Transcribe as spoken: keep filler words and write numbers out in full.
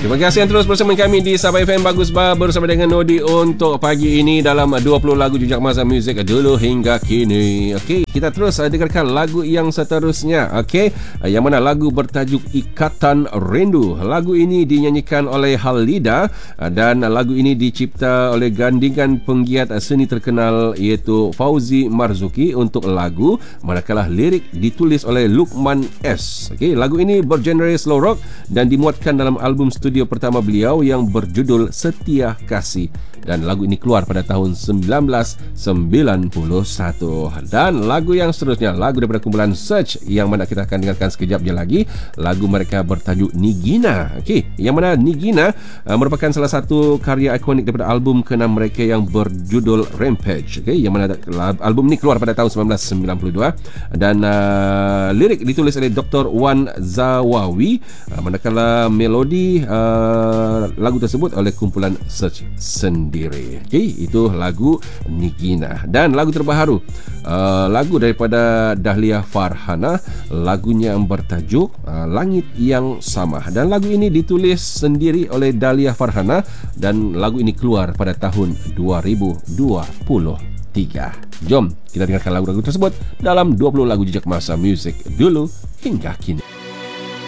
Terima kasih yang terus bersama kami di Sabah F M Bagus Bar bersama dengan Nodi untuk pagi ini dalam dua puluh lagu jejak masa muzik dulu hingga kini. Okey, kita terus dengarkan lagu yang seterusnya. Okey, yang mana lagu bertajuk Ikatan Rindu. Lagu ini dinyanyikan oleh Halida dan lagu ini dicipta oleh gandingan penggiat seni terkenal iaitu Fauzi Marzuki untuk lagu, manakala lirik ditulis oleh Lukman S. Okey, lagu ini bergenre slow rock dan dimuatkan dalam album studio pertama beliau yang berjudul Setia Kasih, dan lagu ini keluar pada tahun seribu sembilan ratus sembilan puluh satu. Dan lagu yang seterusnya, lagu daripada kumpulan Search yang mana kita akan dengarkan sekejap je lagi. Lagu mereka bertajuk Nigina. Okey, yang mana Nigina uh, merupakan salah satu karya ikonik daripada album keenam mereka yang berjudul Rampage. Okey, yang mana album ini keluar pada tahun seribu sembilan ratus sembilan puluh dua dan uh, lirik ditulis oleh Doktor Wan Zawawi, uh, manakala melodi uh, lagu tersebut oleh kumpulan Search sendiri. Okey, itu lagu Nigina. Dan lagu terbaru, uh, lagu daripada Dahlia Farhana, lagunya yang bertajuk uh, Langit Yang Sama, dan lagu ini ditulis sendiri oleh Dahlia Farhana dan lagu ini keluar pada tahun dua ribu dua puluh tiga. Jom kita dengarkan lagu-lagu tersebut dalam dua puluh lagu jejak masa muzik dulu hingga kini.